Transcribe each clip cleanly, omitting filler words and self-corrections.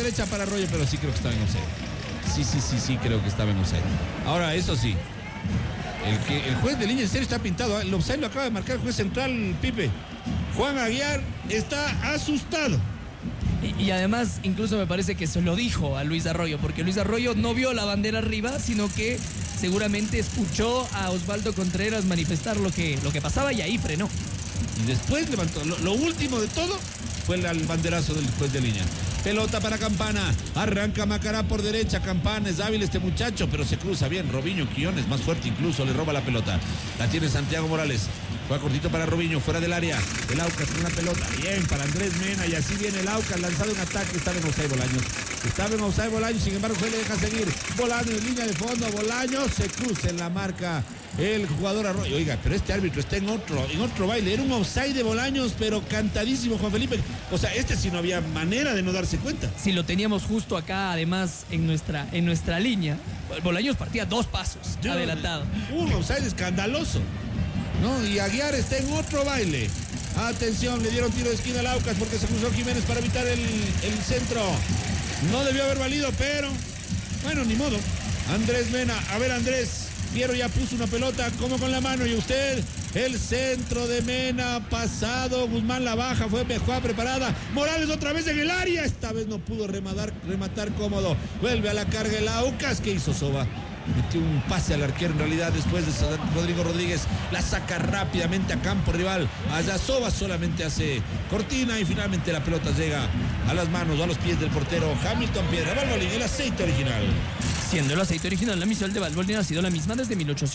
derecha para Arroyo, pero sí creo que estaba en offside. Sí, creo que estaba en offside. Ahora, eso sí, el juez de línea en serio está pintado. El offside lo acaba de marcar el juez central, Pipe. Juan Aguiar está asustado. Y además, incluso me parece que se lo dijo a Luis Arroyo, porque Luis Arroyo no vio la bandera arriba, sino que seguramente escuchó a Osvaldo Contreras manifestar lo que pasaba y ahí frenó. Y después levantó. Lo último de todo fue el banderazo del juez de línea. Pelota para Campana, arranca Macará por derecha, Campana, es hábil este muchacho, pero se cruza bien, Robinho Quiñones, más fuerte incluso, le roba la pelota, la tiene Santiago Morales, juega cortito para Robinho, fuera del área, el Aucas con la pelota, bien para Andrés Mena, y así viene el Aucas, lanzado un ataque, estaba en offside Bolaños, sin embargo se le deja seguir, Bolaños en línea de fondo, Bolaños se cruza en la marca el jugador Arroyo. Oiga, pero este árbitro está en otro baile, era un offside de Bolaños, pero cantadísimo, Juan Felipe, o sea, sí no había manera de no darse cuenta. Si lo teníamos justo acá, además, en nuestra línea, Bolaños partía 2 pasos adelantado. Un offside escandaloso, ¿no? Y Aguiar está en otro baile. Atención, le dieron tiro de esquina al Aucas porque se cruzó Jiménez para evitar el centro. No debió haber valido, pero bueno, ni modo. Andrés Mena, a ver Andrés, Piero ya puso una pelota como con la mano y usted, el centro de Mena pasado, Guzmán la baja, fue preparada, Morales otra vez en el área, esta vez no pudo rematar cómodo, vuelve a la carga el Aucas, ¿qué hizo Soba? Metió un pase al arquero en realidad después de Rodrigo Rodríguez, la saca rápidamente a campo rival, allá Soba solamente hace cortina y finalmente la pelota llega a las manos o a los pies del portero Hamilton Piedra. Valvoline, el aceite original. Siendo el aceite original, la misión de Valvoline ha sido la misma desde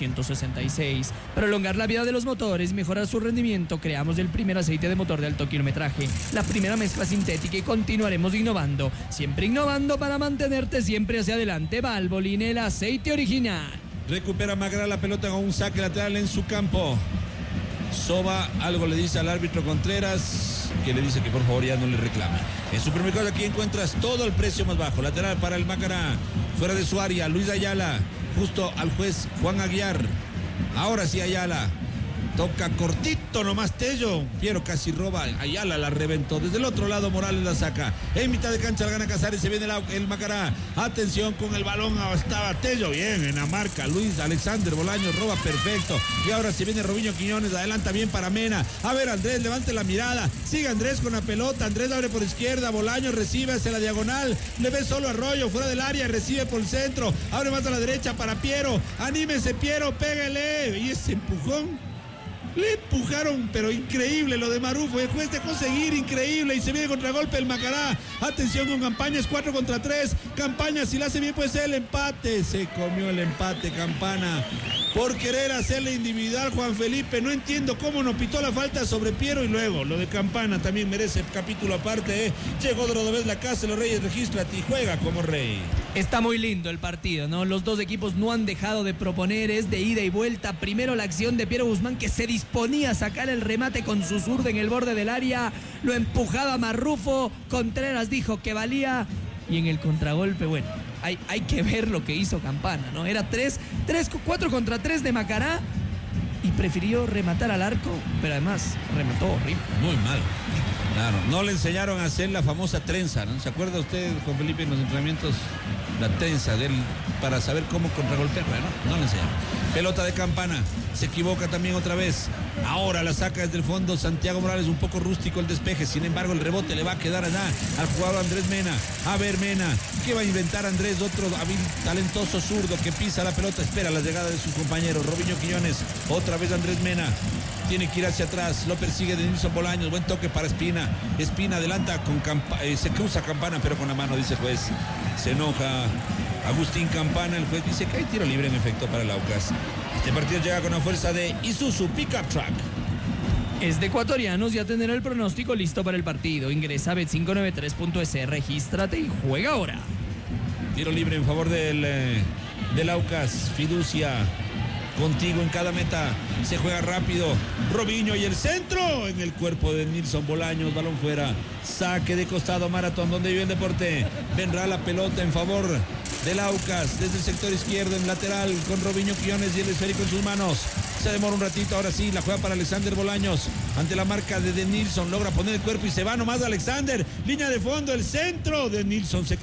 1866. Prolongar la vida de los motores, mejorar su rendimiento, creamos el primer aceite de motor de alto kilometraje, la primera mezcla sintética y continuaremos innovando. Siempre innovando para mantenerte siempre hacia adelante. Valvoline, el aceite original. Recupera Macará la pelota con un saque lateral en su campo. Soba algo le dice al árbitro Contreras, que le dice que por favor ya no le reclame. En Supermercado aquí encuentras todo el precio más bajo. Lateral para el Macará, fuera de su área, Luis Ayala, justo al juez Juan Aguiar. Ahora sí Ayala, toca cortito nomás Tello, Piero casi roba, Ayala la reventó, desde el otro lado Morales la saca, en mitad de cancha la gana Casares, se viene el Macará, atención con el balón, estaba Tello, bien en la marca, Luis Alexander Bolaños roba perfecto, y ahora se viene Robinho Quiñones, adelanta bien para Mena, a ver Andrés, levante la mirada, sigue Andrés con la pelota, Andrés abre por izquierda, Bolaños recibe hacia la diagonal, le ve solo a Arroyo, fuera del área, recibe por el centro, abre más a la derecha para Piero, anímese Piero, pégale, y ese empujón. Le empujaron, pero increíble lo de Marufo. El juez dejó seguir, increíble. Y se viene contragolpe el Macará. Atención con Campaña, es 4 contra 3. Campaña, si la hace bien, puede ser el empate. Se comió el empate, Campana. Por querer hacerle individual, Juan Felipe. No entiendo cómo no pitó la falta sobre Piero. Y luego, lo de Campana también merece capítulo aparte. Llegó de vez la casa, los Reyes, regístrate y juega como rey. Está muy lindo el partido, ¿no? Los dos equipos no han dejado de proponer, es de ida y vuelta. Primero la acción de Piero Guzmán, que se disponía a sacar el remate con su zurda en el borde del área. Lo empujaba Marrufo. Contreras dijo que valía. Y en el contragolpe, bueno, hay que ver lo que hizo Campana, ¿no? Era 4 contra 3 de Macará. Y prefirió rematar al arco, pero además remató horrible. Muy mal. Claro, no le enseñaron a hacer la famosa trenza, ¿no? ¿Se acuerda usted, Juan Felipe, en los entrenamientos? La trenza de él para saber cómo contragolpear, ¿no? No le enseñaron. Pelota de Campana, se equivoca también otra vez. Ahora la saca desde el fondo Santiago Morales, un poco rústico el despeje. Sin embargo, el rebote le va a quedar allá al jugador Andrés Mena. A ver, Mena, ¿qué va a inventar Andrés? Otro talentoso zurdo que pisa la pelota, espera la llegada de sus compañeros. Robinho Quiñones, otra vez Andrés Mena. Tiene que ir hacia atrás, lo persigue Denilson Bolaños, buen toque para Espina. Espina adelanta con se cruza Campana, pero con la mano, dice el juez. Se enoja Agustín Campana, el juez dice que hay tiro libre en efecto para el Aucas. Este partido llega con la fuerza de Isuzu Pickup Truck. Es de ecuatorianos, ya tener el pronóstico listo para el partido. Ingresa a bet593.es, regístrate y juega ahora. Tiro libre en favor del Aucas, fiducia. Contigo en cada meta, se juega rápido, Robinho y el centro en el cuerpo de Nilson Bolaños, balón fuera, saque de costado Maratón, donde vive el deporte, vendrá la pelota en favor del Aucas, desde el sector izquierdo en lateral, con Robinho Quiñones y el esférico en sus manos, se demora un ratito, ahora sí, la juega para Alexander Bolaños, ante la marca de Denilson, logra poner el cuerpo y se va nomás Alexander, línea de fondo, el centro de Denilson, se